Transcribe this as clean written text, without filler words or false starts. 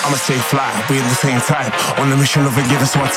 I'ma stay fly, we at the same time. On the mission of forgiveness, so I